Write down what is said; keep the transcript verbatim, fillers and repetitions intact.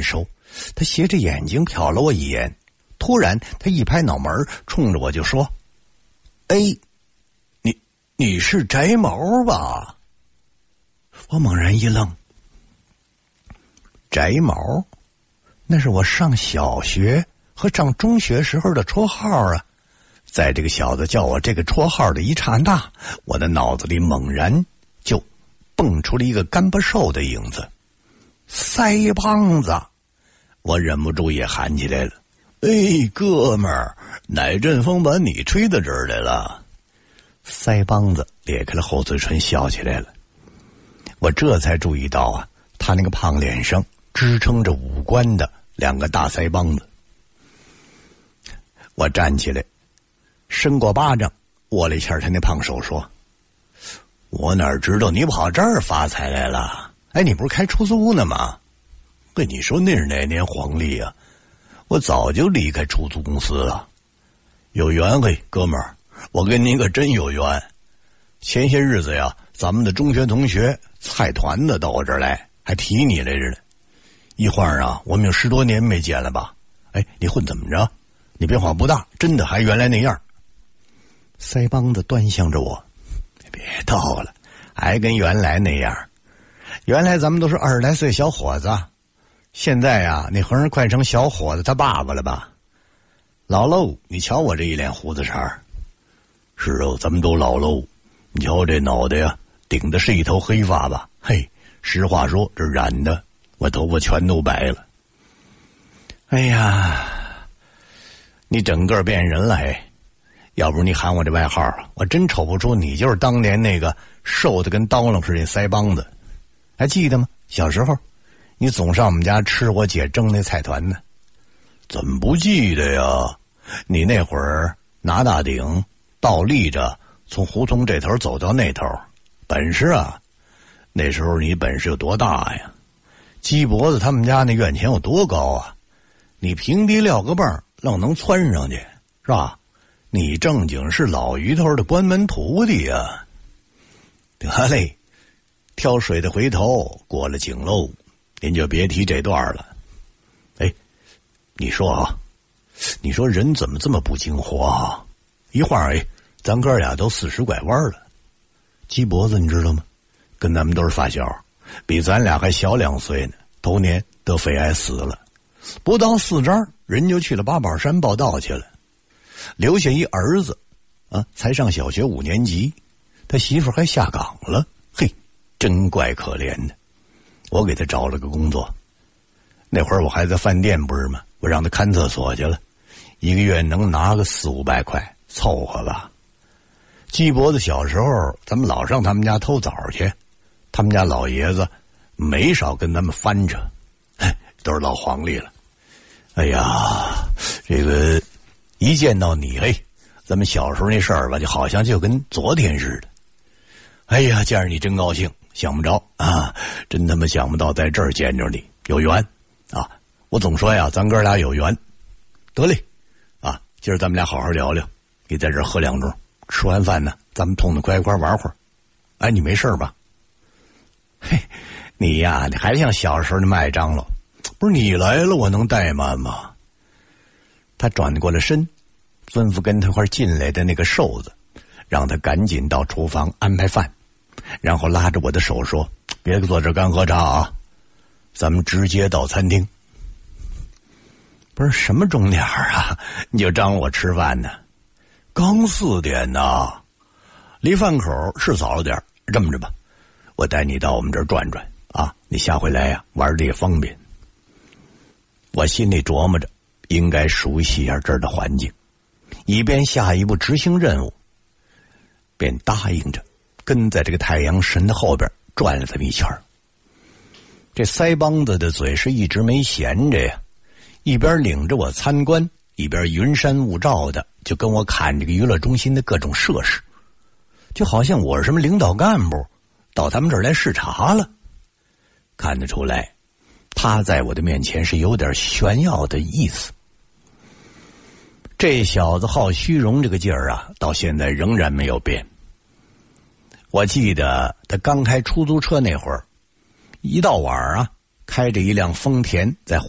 熟，他斜着眼睛瞟了我一眼，突然他一拍脑门，冲着我就说：“哎，你你是翟毛吧？”我猛然一愣，翟毛，那是我上小学和上中学时候的绰号啊！在这个小子叫我这个绰号的一刹那，我的脑子里猛然就蹦出了一个干巴瘦的影子，腮帮子！我忍不住也喊起来了：“哎，哥们儿，哪阵风把你吹到这儿来了？”腮帮子咧开了厚嘴唇，笑起来了。我这才注意到啊，他那个胖脸上支撑着五官的两个大腮帮子。我站起来，伸过巴掌，握了一下他那胖手，说：“我哪知道你跑这儿发财来了？哎，你不是开出租屋呢吗？”跟你说那是哪年黄历啊？我早就离开出租公司了。有缘嘿，哥们儿，我跟您可真有缘。前些日子呀，咱们的中学同学菜团的到我这儿来，还提你来着呢。一晃啊，我们有十多年没见了吧？哎，你混怎么着？你变化不大，真的还原来那样。腮帮子端详着我，别逗了，还跟原来那样。原来咱们都是二十来岁小伙子，现在呀，那横儿快成小伙子他爸爸了吧？老喽，你瞧我这一脸胡子茬儿。是哦，咱们都老喽。你瞧这脑袋呀，顶的是一头黑发吧？嘿，实话说，这染的我头发全都白了。哎呀，你整个变人了嘿！要不你喊我这外号，我真瞅不出你就是当年那个瘦的跟刀郎似的腮帮子。还记得吗？小时候你总上我们家吃我姐蒸那菜团呢。怎么不记得呀？你那会儿拿大顶倒立着从胡同这头走到那头，本事啊！那时候你本事有多大呀？鸡脖子他们家那院前有多高啊？你平地撂个棒愣能窜上去，是吧？你正经是老鱼头的关门徒弟呀！得嘞，挑水的回头过了井喽，您就别提这段了。哎，你说啊，你说人怎么这么不经活啊？一会儿哎，咱哥俩都四十拐弯了。鸡脖子你知道吗？跟咱们都是发小，比咱俩还小两岁呢。头年得肺癌死了，不到四张人就去了八宝山报道去了，留下一儿子啊，才上小学五年级，他媳妇还下岗了。嘿，真怪可怜的。我给他找了个工作，那会儿我还在饭店不是吗？我让他看厕所去了，一个月能拿个四五百块，凑合吧。鸡脖子小时候咱们老上他们家偷枣去，他们家老爷子没少跟咱们翻扯，都是老黄历了。哎呀，这个一见到你，嘿，咱们小时候那事儿吧，就好像就跟昨天似的。哎呀，见着你真高兴，想不着啊，真他妈想不到在这儿见着你，有缘啊！我总说呀，咱哥俩有缘。得嘞，啊，今儿咱们俩好好聊聊，你在这儿喝两盅，吃完饭呢，咱们痛痛快快玩会儿。哎，你没事吧？嘿，你呀，你还像小时候那么爱张罗。不是你来了，我能怠慢吗？他转过了身，吩咐跟他一块进来的那个瘦子，让他赶紧到厨房安排饭，然后拉着我的手说：“别坐这干喝茶啊，咱们直接到餐厅。”不是什么钟点啊，你就张罗我吃饭呢？刚四点呢，离饭口是早了点。这么着吧，我带你到我们这儿转转啊，你下回来呀，玩的也方便。我心里琢磨着，应该熟悉一下这儿的环境，以便下一步执行任务，便答应着跟在这个太阳神的后边转了这么一圈。这腮帮子的嘴是一直没闲着呀，一边领着我参观，一边云山雾罩的就跟我看这个娱乐中心的各种设施，就好像我是什么领导干部到他们这儿来视察了。看得出来他在我的面前是有点炫耀的意思。这小子好虚荣这个劲儿啊，到现在仍然没有变。我记得他刚开出租车那会儿，一到晚啊，开着一辆丰田在